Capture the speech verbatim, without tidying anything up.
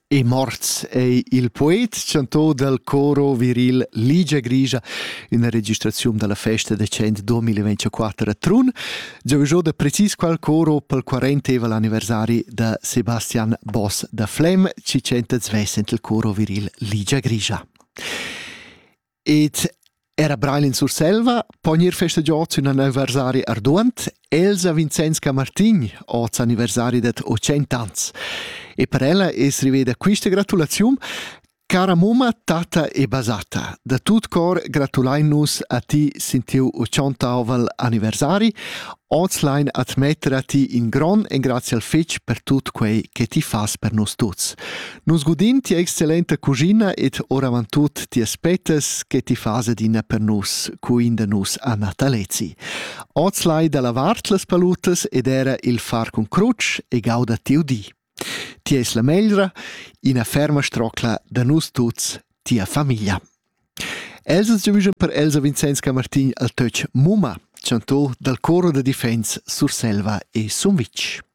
E morts è il poet cantò del coro viril Ligia Grigia, una registrazione della festa decent duemilaventiquattro a Trun. Già da precis qual coro pel quaranteva l'anniversari da Sebastian Boss da Flem, ci centa zvessent il coro viril Ligia Grigia. Et era Brailin sur Selva, pognir festegiats un anniversari arduant, Elsa Vincenska Martin, oz anniversari dat ottocent ans. E per ella es riveda questa gratulazione. Cara mumma, tata e basata, da tut cor gratulain-nus a ti sentiu ottantauvel anniversari, ozlein admettere a ti in gron e grazie al fetch per tut quei che ti fas per nus tuts. Nus gudin ti eccellente cugina et oravantut ti aspettes che ti fas adina per nus, cuinda nus a Natalezi. Ozlein da lavart las palutes ed era il far con cruc e gauda tiu di. Ti es la meglra, ina ferma strocla da nus tuts, tia famiglia. Elsa giuvision per Elsa Vincenska Martin al touch Mumma, cantò dal coro de difens sur Selva e Sunvic.